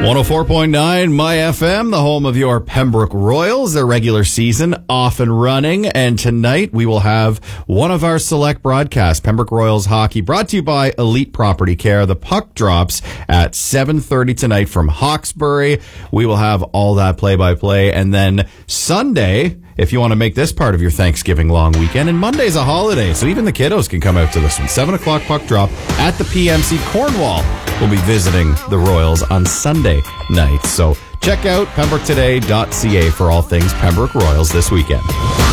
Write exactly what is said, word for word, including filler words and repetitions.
one oh four point nine My F M, the home of your Pembroke Royals, their regular season off and running. And tonight we will have one of our select broadcasts, Pembroke Royals hockey, brought to you by Elite Property Care. The puck drops at seven thirty tonight from Hawkesbury. We will have all that play-by-play. And then Sunday, if you want to make this part of your Thanksgiving long weekend, and Monday's a holiday, so even the kiddos can come out to this one. seven o'clock puck drop at the P M C Cornwall. We'll be visiting the Royals on Sunday night. So check out pembroke today dot c a for all things Pembroke Royals this weekend.